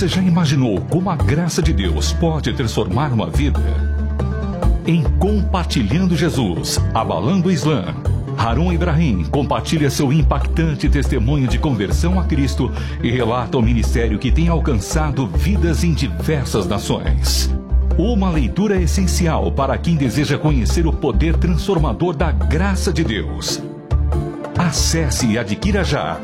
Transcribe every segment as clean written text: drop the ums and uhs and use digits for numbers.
Você já imaginou como a graça de Deus pode transformar uma vida? Em Compartilhando Jesus, Abalando o Islã, Harun Ibrahim compartilha seu impactante testemunho de conversão a Cristo e relata o ministério que tem alcançado vidas em diversas nações. Uma leitura essencial para quem deseja conhecer o poder transformador da graça de Deus. Acesse e adquira já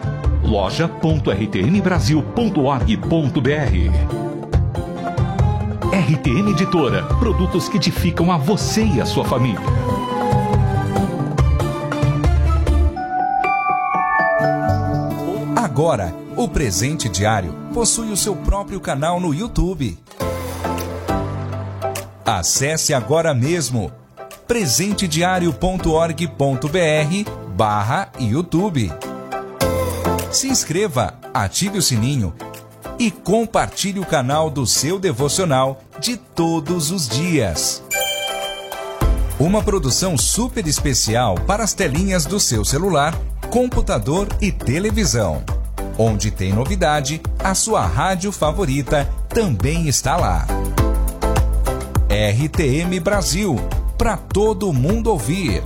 loja.rtmbrasil.org.br. RTM Editora, produtos que edificam a você e a sua família. Agora, o Presente Diário possui o seu próprio canal no YouTube. Acesse agora mesmo presentediario.org.br/YouTube. Se inscreva, ative o sininho e compartilhe o canal do seu devocional de todos os dias. Uma produção super especial para as telinhas do seu celular, computador e televisão. Onde tem novidade, a sua rádio favorita também está lá. RTM Brasil, para todo mundo ouvir.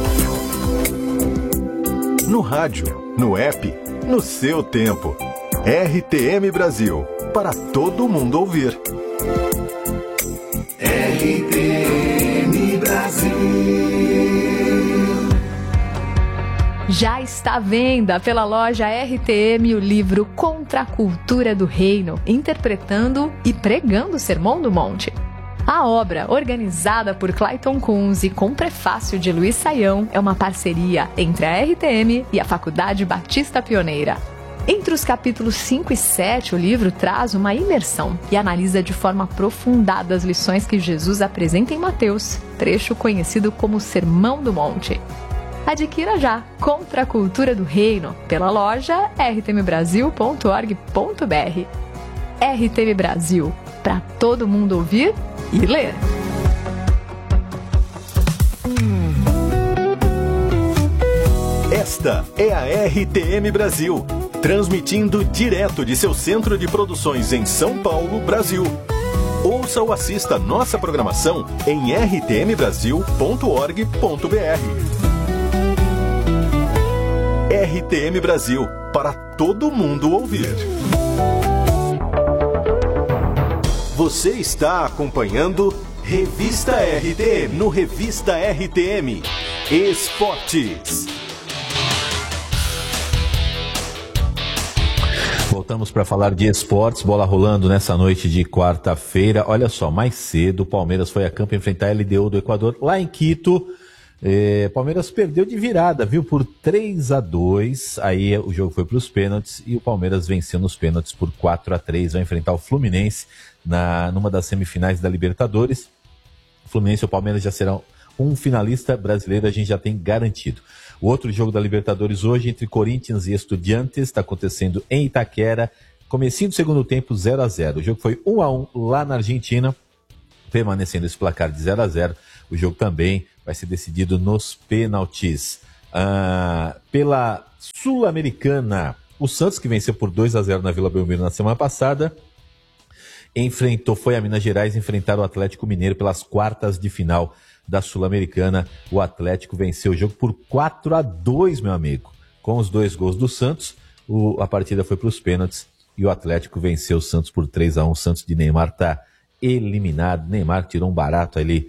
No rádio, no app, no seu tempo. RTM Brasil, para todo mundo ouvir. RTM Brasil. Já está à venda pela loja RTM o livro Contra a Cultura do Reino, interpretando e pregando o Sermão do Monte. A obra, organizada por Clayton Kunz e com prefácio de Luiz Saião, é uma parceria entre a RTM e a Faculdade Batista Pioneira. Entre os capítulos 5 e 7, o livro traz uma imersão e analisa de forma aprofundada as lições que Jesus apresenta em Mateus, trecho conhecido como Sermão do Monte. Adquira já Contra a Cultura do Reino pela loja rtmbrasil.org.br. RTM Brasil, para todo mundo ouvir e ler. Esta é a RTM Brasil, transmitindo direto de seu centro de produções em São Paulo, Brasil. Ouça ou assista nossa programação em rtmbrasil.org.br. RTM Brasil, para todo mundo ouvir. Você está acompanhando Revista RTM no Revista RTM Esportes. Voltamos para falar de esportes, bola rolando nessa noite de quarta-feira. Olha só, mais cedo o Palmeiras foi a campo enfrentar a LDU do Equador lá em Quito. Palmeiras perdeu de virada, viu, por 3-2, aí o jogo foi para os pênaltis e o Palmeiras venceu nos pênaltis por 4-3, vai enfrentar o Fluminense numa das semifinais da Libertadores. O Fluminense e o Palmeiras já serão um finalista brasileiro, a gente já tem garantido. O outro jogo da Libertadores hoje entre Corinthians e Estudiantes está acontecendo em Itaquera, comecinho do segundo tempo 0-0, o jogo foi 1-1 lá na Argentina, permanecendo esse placar de 0-0, o jogo também vai ser decidido nos pênaltis. Pela Sul-Americana, o Santos, que venceu por 2-0 na Vila Belmiro na semana passada, foi a Minas Gerais enfrentar o Atlético Mineiro pelas quartas de final da Sul-Americana. O Atlético venceu o jogo por 4-2, meu amigo. Com os 2 gols do Santos, a partida foi para os pênaltis e o Atlético venceu o Santos por 3-1. O Santos de Neymar está eliminado. Neymar tirou um barato ali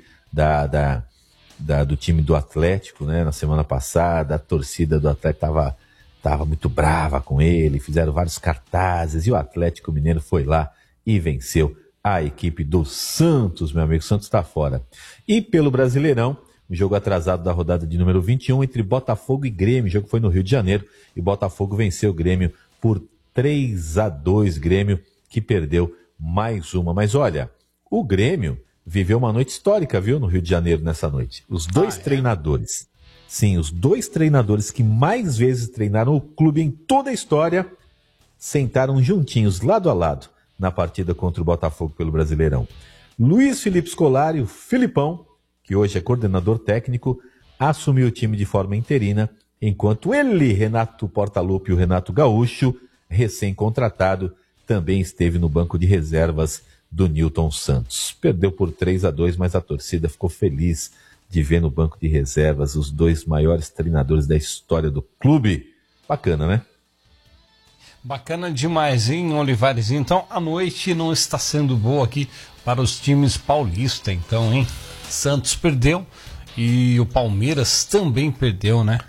do time do Atlético, né? Na semana passada, a torcida do Atlético estava muito brava com ele, fizeram vários cartazes e o Atlético Mineiro foi lá e venceu a equipe do Santos, meu amigo. O Santos está fora. E pelo Brasileirão, o jogo atrasado da rodada de número 21 entre Botafogo e Grêmio. O jogo foi no Rio de Janeiro e Botafogo venceu o Grêmio por 3-2. Grêmio que perdeu mais uma. Mas olha, o Grêmio viveu uma noite histórica, viu, no Rio de Janeiro nessa noite. Os dois treinadores, sim, os 2 treinadores que mais vezes treinaram o clube em toda a história, sentaram juntinhos, lado a lado, na partida contra o Botafogo pelo Brasileirão. Luiz Felipe Scolari, o Filipão, que hoje é coordenador técnico, assumiu o time de forma interina, enquanto ele, Renato Portaluppi e o Renato Gaúcho, recém-contratado, também esteve no banco de reservas do Newton Santos. Perdeu por 3-2, mas a torcida ficou feliz de ver no banco de reservas os dois maiores treinadores da história do clube. Bacana, né? Bacana demais, hein, Olivares? Então, a noite não está sendo boa aqui para os times paulistas, então, hein? Santos perdeu e o Palmeiras também perdeu, né?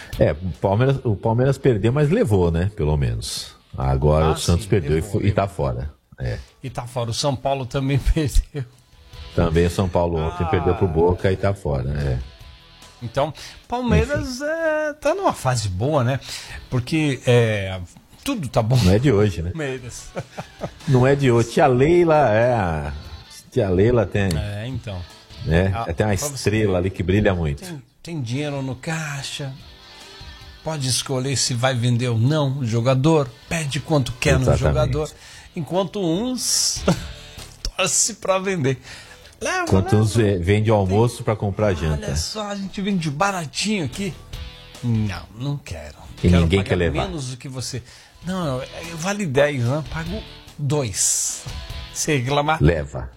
O Palmeiras perdeu, mas levou, né? Pelo menos. Agora o Santos perdeu e tá fora. E tá fora. O São Paulo também perdeu. Também o São Paulo ontem perdeu pro Boca e tá fora, Então, Palmeiras tá numa fase boa, né? Porque tudo tá bom. Não é de hoje, né? Palmeiras. Não é de hoje. Tia Leila tem... então. Tem uma estrela ali que brilha muito. Tem dinheiro no caixa. Pode escolher se vai vender ou não o jogador. Pede quanto quer no jogador. Enquanto uns torce pra vender. Enquanto uns vende o almoço pra comprar janta. Olha só, a gente vende baratinho aqui. Não quero. E ninguém quer levar. Menos do que você. Não, vale 10, né? Pago 2. Se reclamar. Leva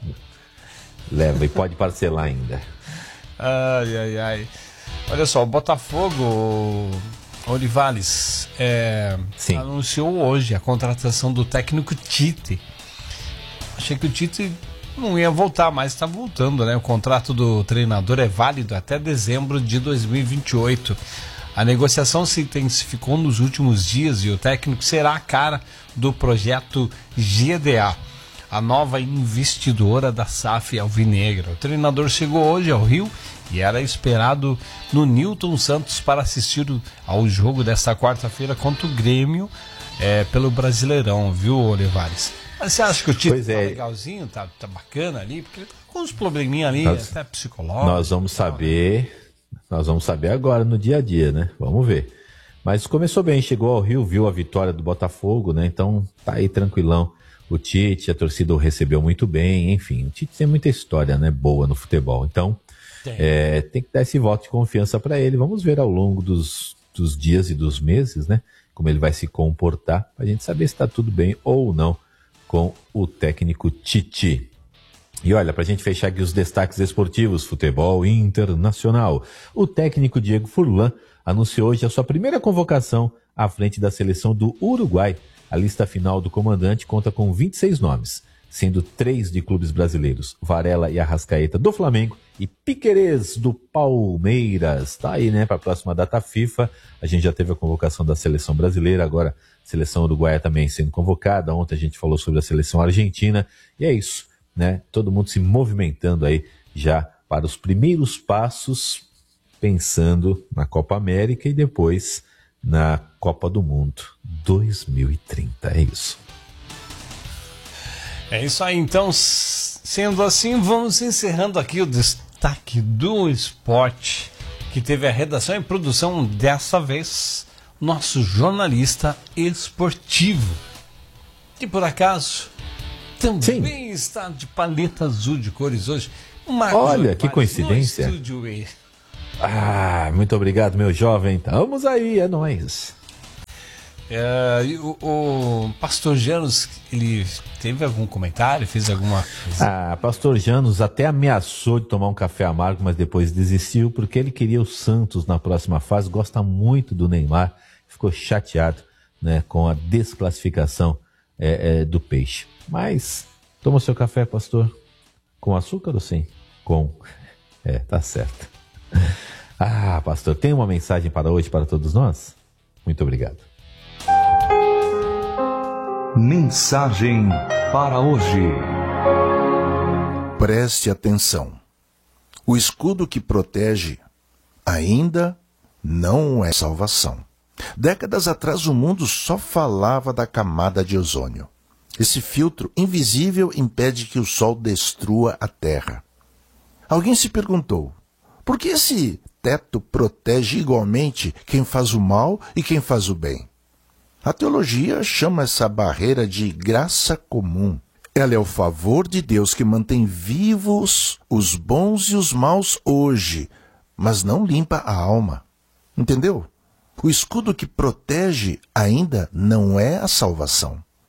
e pode parcelar ainda. Ai. Olha só, o Botafogo, Olivares, anunciou hoje a contratação do técnico Tite. Achei que o Tite não ia voltar, mas está voltando, né? O contrato do treinador é válido até dezembro de 2028. A negociação se intensificou nos últimos dias e o técnico será a cara do projeto GDA, a nova investidora da SAF alvinegra. O treinador chegou hoje ao Rio e era esperado no Newton Santos para assistir ao jogo desta quarta-feira contra o Grêmio pelo Brasileirão, viu, Olivares? Mas você acha que o Tite tá legalzinho, tá bacana ali? Porque tá com uns probleminha ali, até psicológicos. Nós vamos saber agora no dia a dia, né? Vamos ver. Mas começou bem, chegou ao Rio, viu a vitória do Botafogo, né? Então tá aí tranquilão. O Tite, a torcida o recebeu muito bem, enfim. O Tite tem muita história, né? Boa no futebol. Então tem que dar esse voto de confiança para ele. Vamos ver ao longo dos dias e dos meses, né? Como ele vai se comportar, pra gente saber se tá tudo bem ou não com o técnico Tite. E olha, pra gente fechar aqui os destaques esportivos, futebol internacional. O técnico Diego Furlan anunciou hoje a sua primeira convocação à frente da seleção do Uruguai. A lista final do comandante conta com 26 nomes, sendo 3 de clubes brasileiros, Varela e Arrascaeta do Flamengo e Piquerez do Palmeiras. Tá aí, né, para a próxima data FIFA. A gente já teve a convocação da seleção brasileira, agora a seleção uruguaia também sendo convocada. Ontem a gente falou sobre a seleção argentina e é isso, né? Todo mundo se movimentando aí já para os primeiros passos, pensando na Copa América e depois na Copa do Mundo 2030, é isso. É isso aí, então, sendo assim, vamos encerrando aqui o destaque do esporte, que teve a redação e produção dessa vez, nosso jornalista esportivo, que por acaso também está de paleta azul de cores hoje. Olha, que coincidência. Muito obrigado, meu jovem. Vamos aí, é nóis. O Pastor Janos, ele teve algum comentário? Fez alguma coisa? Pastor Janos até ameaçou de tomar um café amargo, mas depois desistiu, porque ele queria o Santos na próxima fase, gosta muito do Neymar, ficou chateado, né, com a desclassificação do Peixe. Mas, toma seu café, pastor, com açúcar ou sem? Com. Tá certo. Pastor, tem uma mensagem para hoje para todos nós? Muito obrigado. Mensagem para hoje. Preste atenção. O escudo que protege ainda não é salvação. Décadas atrás o mundo só falava da camada de ozônio. Esse filtro invisível impede que o sol destrua a Terra. Alguém se perguntou, por que esse teto protege igualmente quem faz o mal e quem faz o bem? A teologia chama essa barreira de graça comum. Ela é o favor de Deus que mantém vivos os bons e os maus hoje, mas não limpa a alma. Entendeu? O escudo que protege ainda não é a salvação.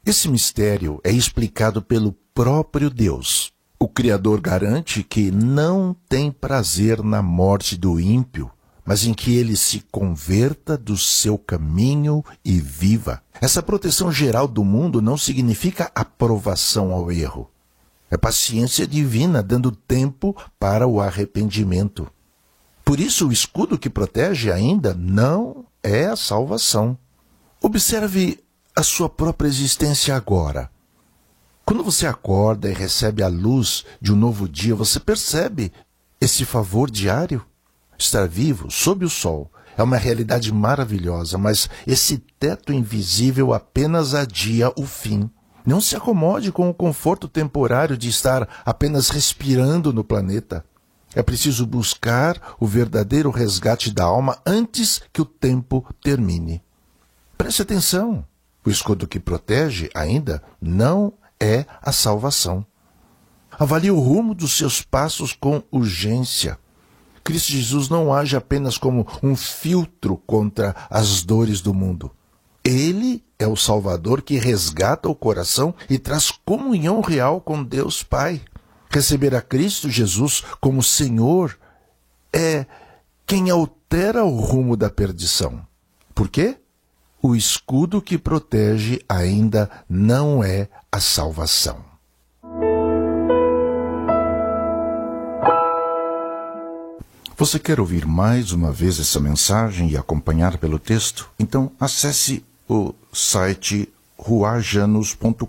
Esse mistério é explicado pelo próprio Deus. O Criador garante que não tem prazer na morte do ímpio, mas em que ele se converta do seu caminho e viva. Essa proteção geral do mundo não significa aprovação ao erro. É paciência divina dando tempo para o arrependimento. Por isso, o escudo que protege ainda não é a salvação. Observe a sua própria existência agora. Quando você acorda e recebe a luz de um novo dia, você percebe esse favor diário? Estar vivo, sob o sol, é uma realidade maravilhosa, mas esse teto invisível apenas adia o fim. Não se acomode com o conforto temporário de estar apenas respirando no planeta. É preciso buscar o verdadeiro resgate da alma antes que o tempo termine. Preste atenção. O escudo que protege ainda não é a salvação. Avalie o rumo dos seus passos com urgência. Cristo Jesus não age apenas como um filtro contra as dores do mundo. Ele é o Salvador que resgata o coração e traz comunhão real com Deus Pai. Receber a Cristo Jesus como Senhor é quem altera o rumo da perdição. Por quê? O escudo que protege ainda não é a salvação. Você quer ouvir mais uma vez essa mensagem e acompanhar pelo texto? Então acesse o site ruajanus.com.br.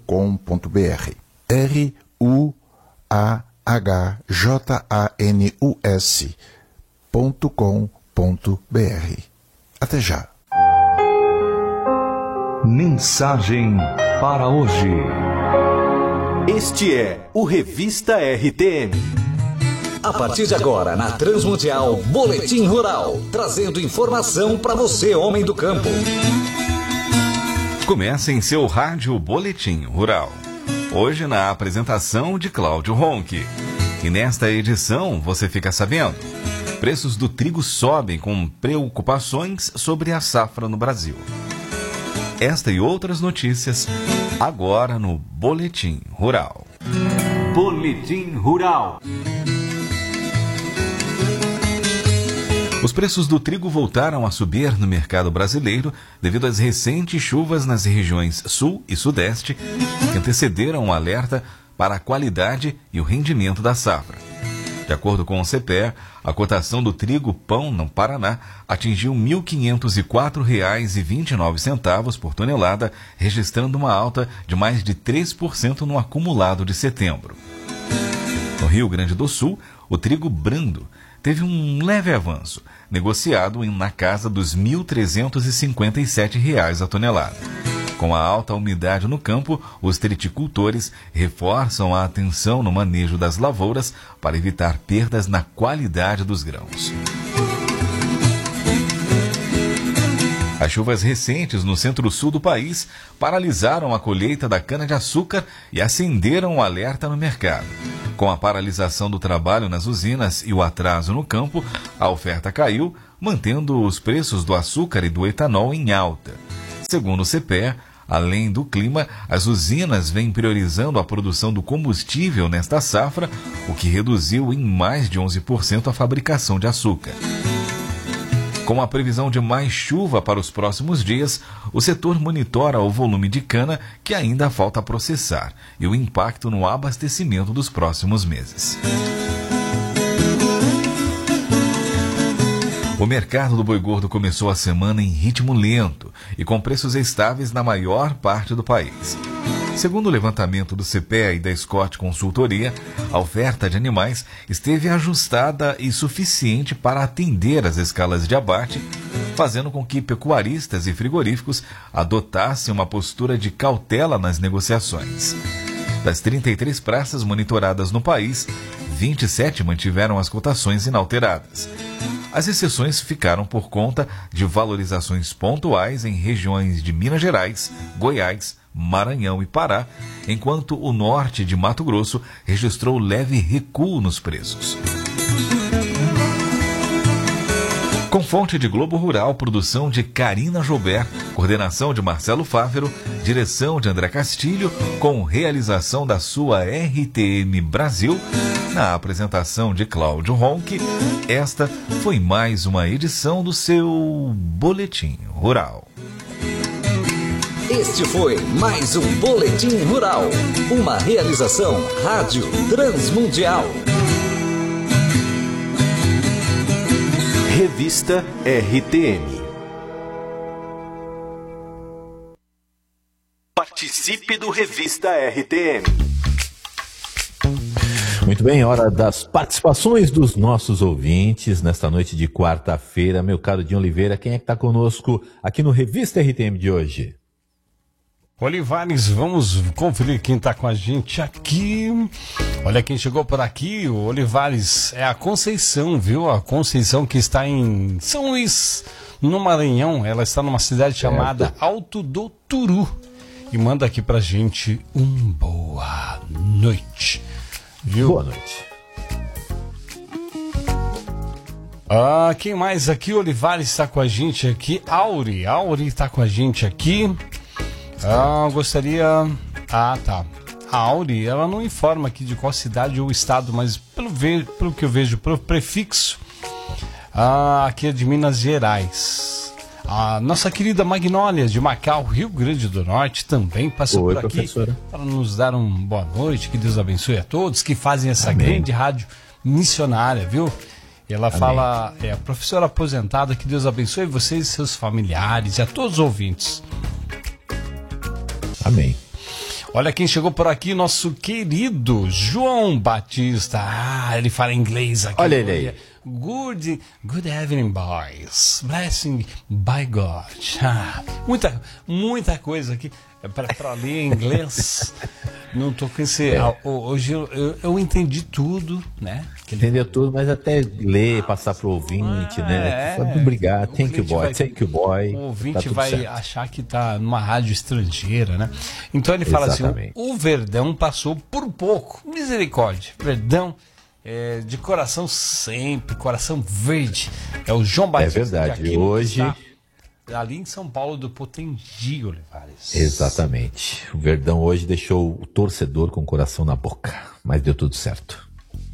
ruajanus.com.br. Até já. Mensagem para hoje. Este é o Revista RTM. A partir de agora, na Transmundial, Boletim Rural, trazendo informação para você, homem do campo. Começa em seu rádio Boletim Rural. Hoje na apresentação de Cláudio Ronque. E nesta edição você fica sabendo: preços do trigo sobem com preocupações sobre a safra no Brasil. Esta e outras notícias agora no Boletim Rural. Boletim Rural. Os preços do trigo voltaram a subir no mercado brasileiro devido às recentes chuvas nas regiões Sul e Sudeste, que antecederam um alerta para a qualidade e o rendimento da safra. De acordo com o CPEA, a cotação do trigo pão no Paraná atingiu R$ 1.504,29 por tonelada, registrando uma alta de mais de 3% no acumulado de setembro. No Rio Grande do Sul, o trigo brando teve um leve avanço, negociado na casa dos R$ 1.357 a tonelada. Com a alta umidade no campo, os triticultores reforçam a atenção no manejo das lavouras para evitar perdas na qualidade dos grãos. As chuvas recentes no centro-sul do país paralisaram a colheita da cana-de-açúcar e acenderam o alerta no mercado. Com a paralisação do trabalho nas usinas e o atraso no campo, a oferta caiu, mantendo os preços do açúcar e do etanol em alta. Segundo o CPEA, além do clima, as usinas vêm priorizando a produção do combustível nesta safra, o que reduziu em mais de 11% a fabricação de açúcar. Com a previsão de mais chuva para os próximos dias, o setor monitora o volume de cana que ainda falta processar e o impacto no abastecimento dos próximos meses. O mercado do boi gordo começou a semana em ritmo lento e com preços estáveis na maior parte do país. Segundo o levantamento do CPEA e da Scott Consultoria, a oferta de animais esteve ajustada e suficiente para atender as escalas de abate, fazendo com que pecuaristas e frigoríficos adotassem uma postura de cautela nas negociações. Das 33 praças monitoradas no país, 27 mantiveram as cotações inalteradas. As exceções ficaram por conta de valorizações pontuais em regiões de Minas Gerais, Goiás, Maranhão e Pará, enquanto o norte de Mato Grosso registrou leve recuo nos preços. Com Com fonte de Globo Rural, produção de Karina Joubert, coordenação de Marcelo Fávero, direção de André Castilho, com realização da sua RTM Brasil, na apresentação de Cláudio Ronque, esta foi mais uma edição do seu Boletim Rural. Este foi mais um Boletim Rural, uma realização Rádio Transmundial. Revista RTM. Participe do Revista RTM. Muito bem, hora das participações dos nossos ouvintes nesta noite de quarta-feira. Meu caro Dinho Oliveira, quem é que está conosco aqui no Revista RTM de hoje? Olivares, vamos conferir quem está com a gente aqui. Olha quem chegou por aqui, o Olivares, é a Conceição, viu? A Conceição que está em São Luís, no Maranhão. Ela está numa cidade chamada Alto do Turu. E manda aqui pra gente boa noite. Viu? Boa noite. Quem mais aqui? Olivares está com a gente aqui. Auri está com a gente aqui. Gostaria... tá. A Auri, ela não informa aqui de qual cidade ou estado, mas pelo que eu vejo, pelo prefixo, aqui é de Minas Gerais. A nossa querida Magnólia de Macau, Rio Grande do Norte, também passou por aqui para nos dar boa noite, que Deus abençoe a todos que fazem essa grande rádio missionária, viu? Ela fala, a professora aposentada, que Deus abençoe vocês e seus familiares e a todos os ouvintes. Amém. Olha quem chegou por aqui, nosso querido João Batista. Ele fala inglês aqui. Olha ele aí. Good evening, boys. Blessing by God. Muita coisa aqui para ler em inglês. Não tô com esse... Hoje eu entendi tudo, né? Entendeu tudo, mas até ler, passar pro ouvinte, né? Obrigado, thank you, boy. O ouvinte vai achar que tá numa rádio estrangeira, né? Então ele fala assim, o Verdão passou por pouco. Misericórdia. Verdão de coração sempre, coração verde. É o João Batista. É verdade, hoje... Ali em São Paulo do Potengi, Olivares. Exatamente. O Verdão hoje deixou o torcedor com o coração na boca, mas deu tudo certo.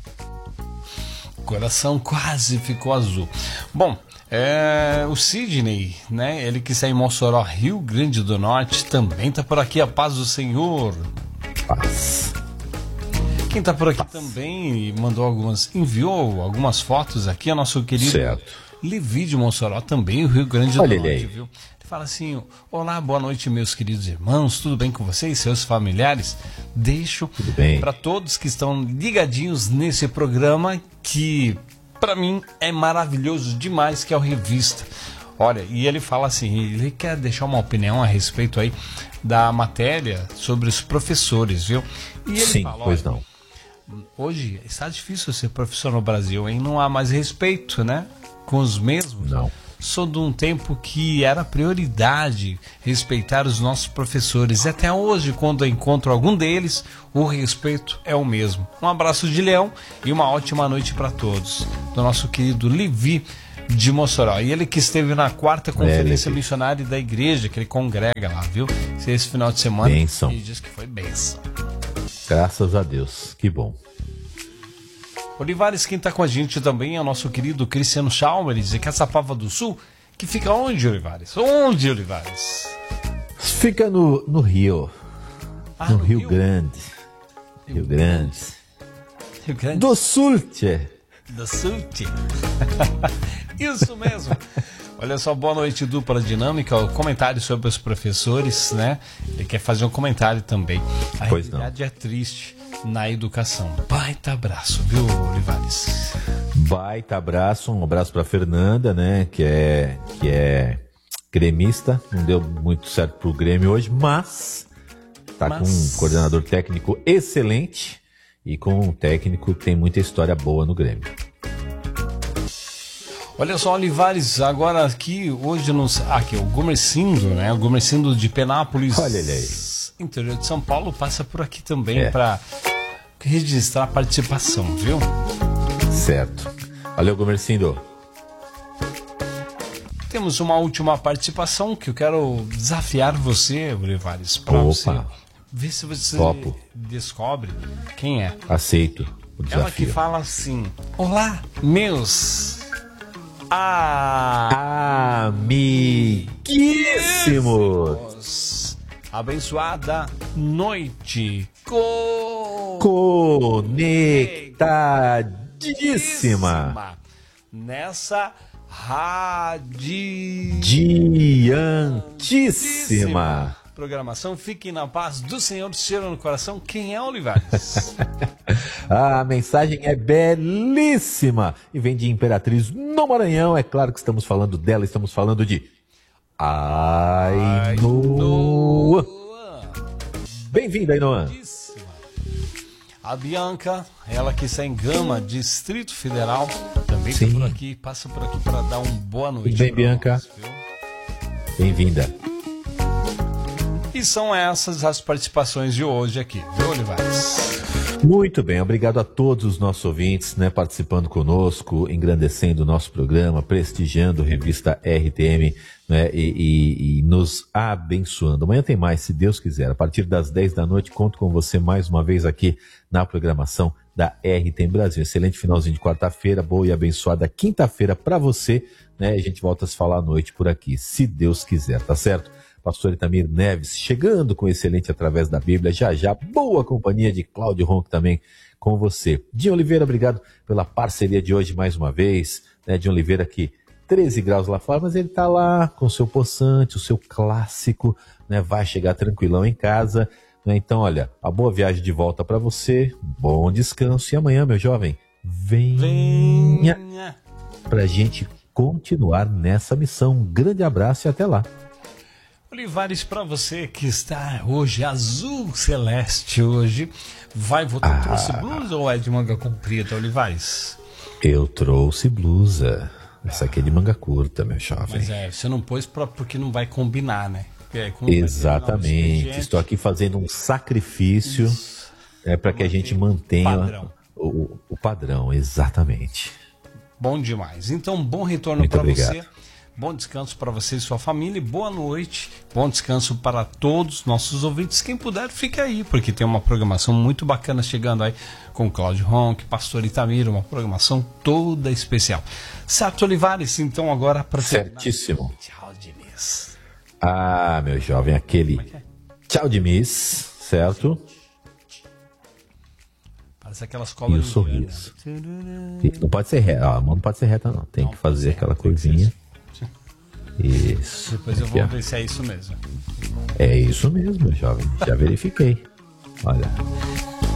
O coração quase ficou azul. Bom, o Sidney, né? Ele que está em Mossoró, Rio Grande do Norte, também está por aqui. A paz do Senhor. Paz. Quem está por aqui também enviou algumas fotos aqui, é nosso querido Levi de Mossoró, também o Rio Grande do Norte, viu? Ele fala assim, olá, boa noite, meus queridos irmãos, tudo bem com vocês, seus familiares? Deixo para todos que estão ligadinhos nesse programa, que para mim é maravilhoso demais, que é o Revista. Olha, e ele fala assim, ele quer deixar uma opinião a respeito aí da matéria sobre os professores, viu? E ele fala, pois não. Hoje está difícil ser professor no Brasil, hein? Não há mais respeito, né? Com os mesmos. Não. Sou de um tempo que era prioridade respeitar os nossos professores. E até hoje, quando eu encontro algum deles, o respeito é o mesmo. Um abraço de leão e uma ótima noite para todos. Do nosso querido Levi de Mossoró. E ele que esteve na 4ª Conferência Missionária da Igreja, que ele congrega lá, viu? Esse final de semana. Bênção. Ele diz que foi bênção. Graças a Deus. Que bom. Olivares, quem está com a gente também é o nosso querido Cristiano Chalmers, de Caçapava do Sul, que fica onde, Olivares? Onde, Olivares? Fica no Rio. No Rio Grande. Rio Grande. Do Sul, tchê. Do Sul, tchê. Isso mesmo. Olha só, boa noite, dupla dinâmica. O comentário sobre os professores, né? Ele quer fazer um comentário também. A realidade é triste na educação. Baita abraço, viu, Olivares? Baita abraço, um abraço para Fernanda, né? Que é gremista. Não deu muito certo pro Grêmio hoje, mas tá com um coordenador técnico excelente e com um técnico que tem muita história boa no Grêmio. Olha só, Olivares, agora aqui, hoje aqui, o Gomercindo, né? O Gomercindo de Penápolis. Olha ele aí. Interior de São Paulo, passa por aqui também para registrar a participação, viu? Certo. Valeu, Gomercindo. temos uma última participação que eu quero desafiar você, Olivares, para você ver se você descobre quem é. Aceito o desafio. Ela que fala assim: olá, meus amiguíssimos, abençoada noite conectadíssima nessa radiantíssima programação. Fiquem na paz do Senhor, cheiro no coração. Quem é Olivares? A mensagem é belíssima e vem de Imperatriz no Maranhão. É claro que estamos falando dela, estamos falando de Ainoa. Bem-vinda, Ainoa. A Bianca, ela que está em Gama, Distrito Federal, também está por aqui, passa por aqui para dar uma boa noite. Tudo bem, Bianca? Bem-vinda. E são essas as participações de hoje aqui, viu, Olivares? Muito bem, obrigado a todos os nossos ouvintes, né, participando conosco, engrandecendo o nosso programa, prestigiando a revista RTM, né, e nos abençoando. Amanhã tem mais, se Deus quiser. A partir das 10 da noite, conto com você mais uma vez aqui na programação da RTM Brasil. Excelente finalzinho de quarta-feira, boa e abençoada quinta-feira para você, né? A gente volta a se falar à noite por aqui, se Deus quiser, tá certo? Pastor Itamir Neves, chegando com excelente através da Bíblia, já, boa companhia de Cláudio Ronco também com você. Dinho Oliveira, obrigado pela parceria de hoje mais uma vez, né? Dinho Oliveira que 13 graus lá fora, mas ele tá lá com o seu poçante, o seu clássico, né? Vai chegar tranquilão em casa, né? Então, olha, a boa viagem de volta para você, bom descanso e amanhã, meu jovem, venha pra gente continuar nessa missão. Um grande abraço e até lá. Olivares, para você que está hoje azul celeste hoje, vai votar, trouxe blusa ou é de manga comprida, Olivares? Eu trouxe blusa. Essa aqui é de manga curta, meu jovem. Mas você não pôs porque não vai combinar, né? Exatamente. Estou aqui fazendo um sacrifício para que a gente mantenha o padrão, exatamente. Bom demais. Então, bom retorno para você. Bom descanso para você e sua família. Boa noite. Bom descanso para todos os nossos ouvintes. Quem puder, fica aí, porque tem uma programação muito bacana chegando aí com Cláudio Ronco, Pastor Itamir, uma programação toda especial. Certo, Olivares? Então, agora para certíssimo. Tchau de Miss. Meu jovem, aquele tchau de Miss, certo? Parece aquelas cobras. E o sorriso. Não pode ser reta, a mão não pode ser reta, não. Tem que fazer aquela curvinha. Isso. Depois eu vou ver se é isso mesmo. É isso mesmo, jovem. Já verifiquei. Olha.